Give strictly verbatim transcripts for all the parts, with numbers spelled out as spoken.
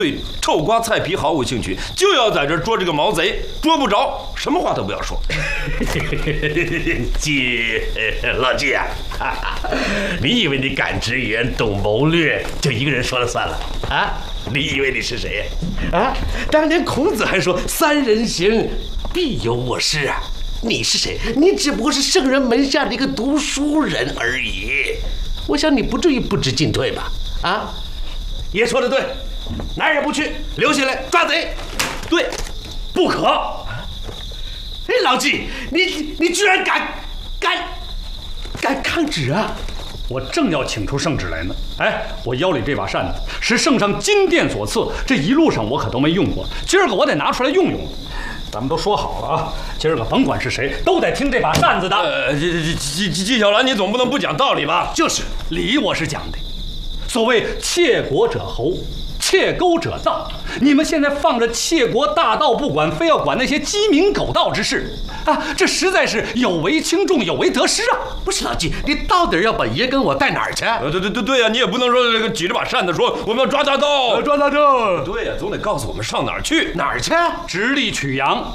对臭瓜菜皮毫无兴趣，就要在这捉这个毛贼，捉不着，什么话都不要说。 季老季啊，你以为你敢直言、懂谋略，就一个人说了算了啊？你以为你是谁呀？啊，当年孔子还说三人行，必有我师啊。你是谁？你只不过是圣人门下的一个读书人而已。我想你不至于不知进退吧？啊，爷说的对，哪儿也不去，留下来抓贼。 对，不可。 哎，老季，你你居然敢敢敢抗旨啊！ 我正要请出圣旨来呢。哎，我腰里这把扇子是圣上金殿所赐，这一路上我可都没用过，今儿个我得拿出来用用。咱们都说好了啊，今儿个甭管是谁，都得听这把扇子的。 呃，季季季季小兰，你总不能不讲道理吧？ 就是理，我是讲的。所谓窃国者侯，窃钩者盗。你们现在放着窃国大盗不管，非要管那些鸡鸣狗盗之事啊，这实在是有违轻重，有违得失啊！ 不是老季，你到底要把爷跟我带哪儿去？ 呃，对对对对呀、啊，你也不能说这个举着把扇子说我们要抓大盗， 抓大盗。 对呀、啊，总得告诉我们上哪儿去。 哪儿去？ 直隶曲阳。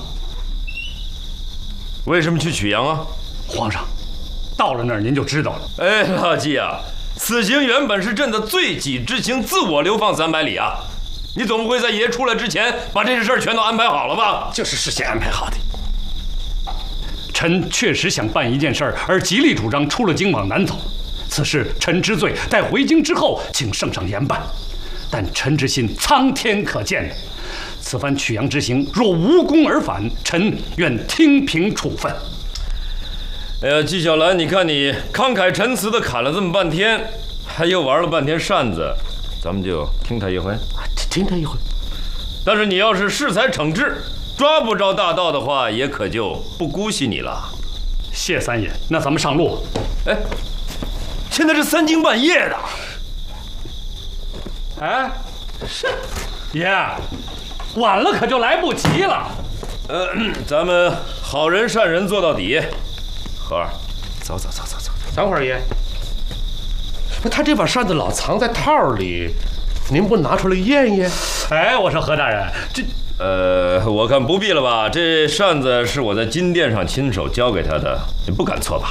为什么去曲阳啊？ 皇上，到了那儿您就知道了。 哎，老季啊，此行原本是朕的罪己之行，自我流放三百里啊。你总不会在爷出来之前把这些事儿全都安排好了吧？ 就是事先安排好的。 臣确实想办一件事儿，而极力主张出了京往南走。此事臣知罪，待回京之后，请圣上严办。但臣之心，苍天可见的。此番曲阳之行，若无功而返，臣愿听凭处分。 哎呀，纪晓岚，你看你慷慨陈词的侃了这么半天，还又玩了半天扇子，咱们就听他一回。 听他一回。 但是你要是适才惩治，抓不着大盗的话，也可就不姑息你了。 谢三爷，那咱们上路。 哎，现在是三更半夜的。 哎，是爷，晚了可就来不及了。 呃，咱们好人善人做到底。和儿，走走走走走。 等会儿爷，他这把扇子老藏在套里，您不拿出来验验？ 哎，我说何大人，这呃，我看不必了吧？这扇子是我在金殿上亲手交给他的，你不敢错吧？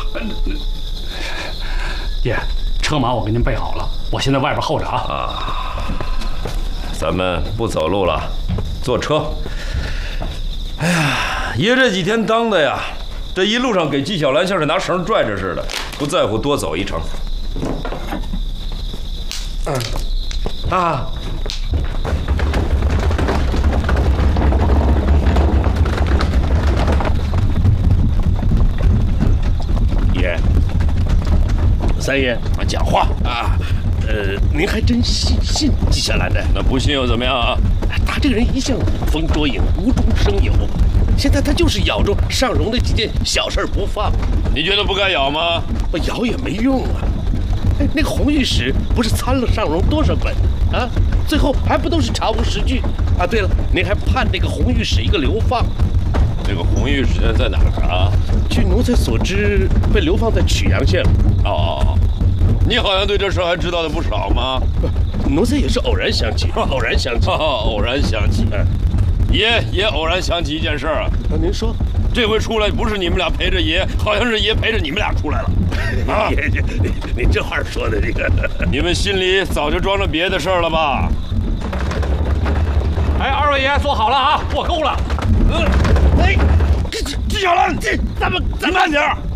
爷，车马我给您备好了，我先在外边候着啊。 啊，咱们不走路了，坐车。哎呀，爷这几天当的呀，这一路上给纪晓岚像是拿绳拽着似的，不在乎多走一程。 嗯，啊。 爷， 三爷，讲话啊！呃，您还真信信纪晓岚的？ 那不信又怎么样啊？ 他这个人一向捕风捉影，无中生有。现在他就是咬住尚荣的几件小事不放。 你觉得不该咬吗？ 我咬也没用啊！哎，那个红御史不是参了尚荣多少本啊？最后还不都是查无实据啊？对了，您还判那个红御史一个流放。 这个红御史在哪儿啊？ 据奴才所知，被流放在曲阳县了。 哦，你好像对这事还知道的不少吗？ 奴才也是偶然想起，偶然想起， 偶然想起。爷也偶然想起一件事啊。 您说， 这回出来不是你们俩陪着爷，好像是爷陪着你们俩出来了。 啊，你你这话说的这个， 你们心里早就装着别的事儿了吧？ 哎，二位爷坐好了啊，过钩了。 嗯，哎，纪晓岚，这咱们咱慢点儿。